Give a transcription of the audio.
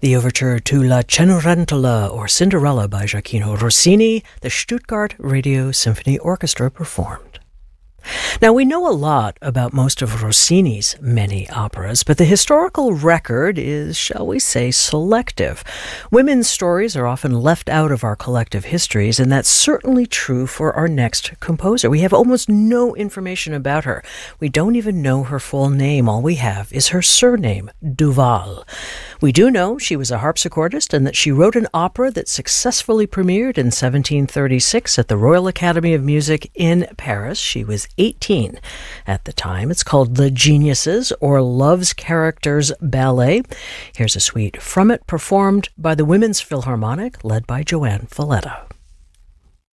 The overture to La Cenerentola, or Cinderella, by Gioacchino Rossini, the Stuttgart Radio Symphony Orchestra performed. Now, we know a lot about most of Rossini's many operas, but the historical record is, shall we say, selective. Women's stories are often left out of our collective histories, and that's certainly true for our next composer. We have almost no information about her. We don't even know her full name. All we have is her surname, Duval. We do know she was a harpsichordist and that she wrote an opera that successfully premiered in 1736 at the Royal Academy of Music in Paris. She was 18 at the time. It's called The Geniuses, or Love's Characters Ballet. Here's a suite from it, performed by the Women's Philharmonic, led by Joanne Falletta.